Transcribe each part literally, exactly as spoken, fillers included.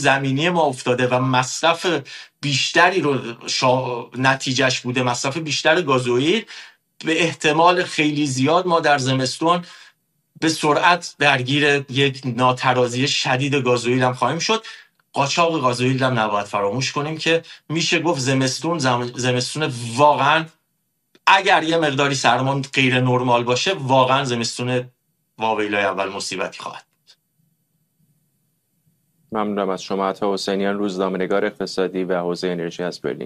زمینی ما افتاده و مصرف بیشتری رو شا... نتیجهش بوده مصرف بیشتر گازوئیل، به احتمال خیلی زیاد ما در زمستون به سرعت درگیر یک ناترازی شدید گازوئیل هم خواهیم شد. قاچاق گازوئیل هم نباید فراموش کنیم که میشه گفت زمستون زمستون واقعا اگر یه مقداری سرما غیر نرمال باشه واقعا زمستون واویلای اول مصیبتی خواهد. ممنونم از شما عطا حسینیان، روزنامه‌نگار اقتصادی و حوزه انرژی از برلین.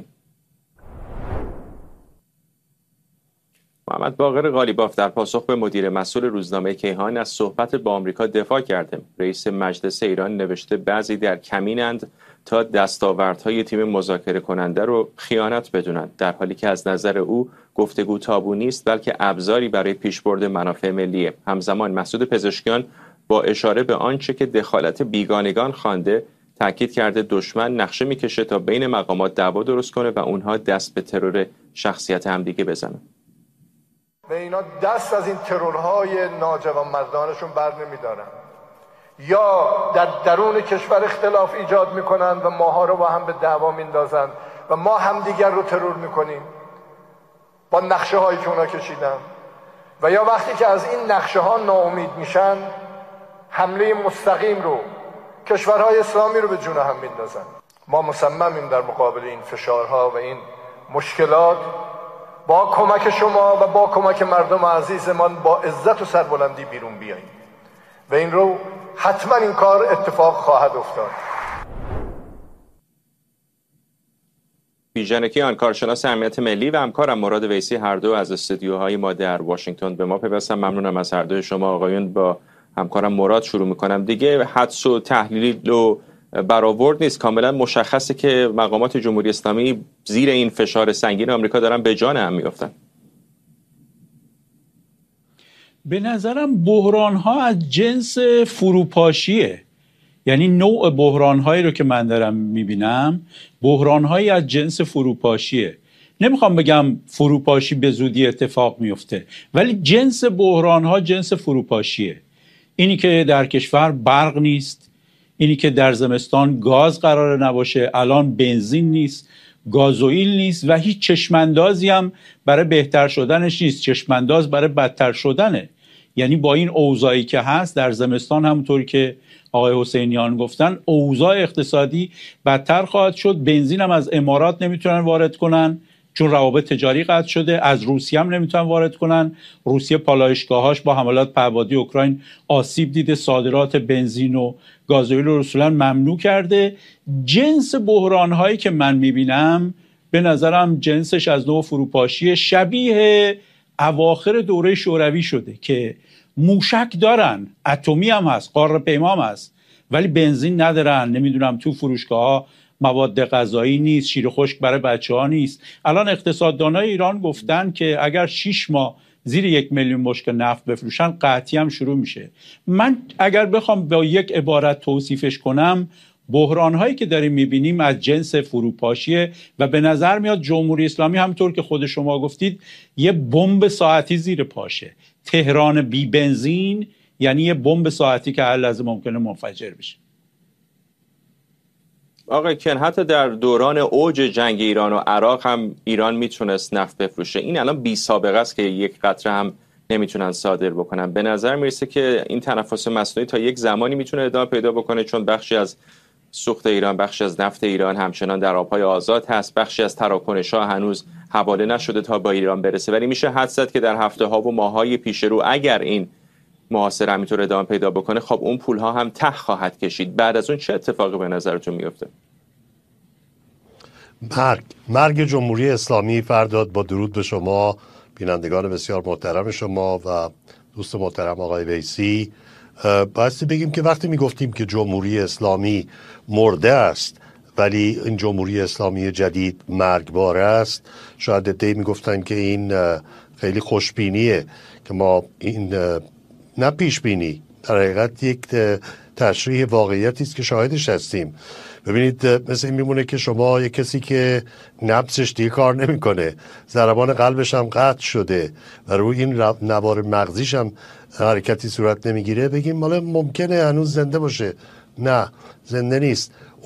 محمد باقر قالیباف در پاسخ به مدیر مسئول روزنامه کیهان از صحبت با آمریکا دفاع کرده. رئیس مجلس ایران نوشته بعضی در کمینند تا دستاوردهای تیم مذاکره کننده رو خیانت بدونند، در حالی که از نظر او گفتگو تابو نیست بلکه ابزاری برای پیشبرد منافع ملیه. همزمان مسعود پزشکیان با اشاره به آنچه که دخالت بیگانگان خوانده تاکید کرده دشمن نقشه میکشه تا بین مقامات دعوا درست کنه و اونها دست به ترور شخصیت همدیگه بزنن. و اینا دست از این ترورهای ناجوانمردانشون بر نمیدارن، یا در درون کشور اختلاف ایجاد میکنن و ماها رو با هم به دعوا میندازن و ما هم دیگر رو ترور میکنیم با نقشه هایی که اونا کشیدن، و یا وقتی که از این نقشه ها ناامید میشن حمله مستقیم رو کشورهای اسلامی رو به جون هم میندازن. ما مصممیم در مقابل این فشارها و این مشکلات با کمک شما و با کمک مردم عزیزمان با عزت و سربلندی بیرون بیاییم و این رو حتما این کار اتفاق خواهد افتاد. بیژن کیان، کارشناس امنیت ملی و همکارم مراد ویسی، هر دو از استودیوهای ما در واشنگتن به ما پیوستن. ممنونم از هر دوی شما آقایون. با همکارم مراد شروع میکنم. دیگه حدس و تحلیل و برآورد نیست، کاملا مشخصه که مقامات جمهوری اسلامی زیر این فشار سنگین آمریکا دارن به جان هم میافتن. به نظرم بحران ها از جنس فروپاشیه، یعنی نوع بحران هایی رو که من دارم میبینم بحران هایی از جنس فروپاشیه. نمیخوام بگم فروپاشی به زودی اتفاق میفته، ولی جنس بحران ها جنس فروپاشیه. اینی که در کشور برق نیست، اینی که در زمستان گاز قراره نباشه، الان بنزین نیست، گازوئیل نیست و هیچ چشماندازی هم برای بهتر شدنش نیست، چشمانداز برای بدتر شدنه. یعنی با این اوضاعی که هست در زمستان همونطوری که آقای حسینیان گفتن اوضاع اقتصادی بدتر خواهد شد. بنزین هم از امارات نمیتونن وارد کنن چون روابط تجاری قطع شده، از روسیه هم نمیتونن وارد کنن. روسیه پالایشگاهاش با حملات پهپادی اوکراین آسیب دیده، صادرات بنزین و گازوئیل رو رسولا ممنوع کرده. جنس بحران هایی که من میبینم به نظرم جنسش از نوع فروپاشی شبیه اواخر دوره شوروی شده که موشک دارن، اتمی هم هست، قاره پیما هم هست، ولی بنزین ندارن، نمیدونم تو فروشگاه ها مواد غذایی نیست، شیر خشک برای بچه ها نیست. الان اقتصاددانای ایران گفتن که اگر شش ماه زیر یک میلیون بشکه نفت بفروشن قحطی هم شروع میشه. من اگر بخوام با یک عبارت توصیفش کنم، بحران هایی که داریم میبینیم از جنس فروپاشیه و به نظر میاد جمهوری اسلامی همطور که خود شما گفتید یه بمب ساعتی زیر پاشه. تهران بی بنزین یعنی یه بمب ساعتی که هر لحظه ممکنه منفجر بشه. آقای کیان، حتی در دوران اوج جنگ ایران و عراق هم ایران میتونست نفت بفروشه. این الان بی سابقه است که یک قطره هم نمیتونن صادر بکنن. به نظر میرسه که این تنفس مصنوعی تا یک زمانی میتونه ادامه پیدا بکنه، چون بخشی از سوخت ایران، بخشی از نفت ایران همچنان در آبهای آزاد هست، بخشی از تراکنش‌ها هنوز حواله نشده تا با ایران برسه. ولی میشه حدس زد که در هفته‌ها و ماه‌های پیش رو اگر این محاصره همینطور ادامه پیدا بکنه، خب اون پول‌ها هم ته خواهد کشید. بعد از اون چه اتفاقی به نظرتون میفته؟ مرگ مرگ جمهوری اسلامی. فرداد، با درود به شما بینندگان بسیار محترم شما و دوست محترم آقای ویسی. بایستی بگیم که وقتی میگفتیم که جمهوری اسلامی مرده است ولی این جمهوری اسلامی جدید مرگبار است، شاید عده‌ای میگفتن که این خیلی خوشبینیه که ما این نه پیشبینی، در حقیقت یک تشریح واقعیتی است که شاهدش هستیم. ببینید مثل این میمونه که شما یک کسی که نبضش دیگه کار نمیکنه، ضربان قلبش هم قطع شده و روی این نوار مغزیش هم حرکتی صورت نمیگیره، بگیم مالا ممکنه هنوز زنده باشه. نه، زنده نیست.